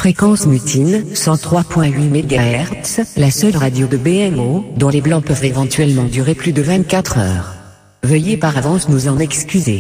Fréquence mutine, 103.8 MHz, la seule radio de BMO, dont les blancs peuvent éventuellement durer plus de 24 heures. Veuillez par avance nous en excuser.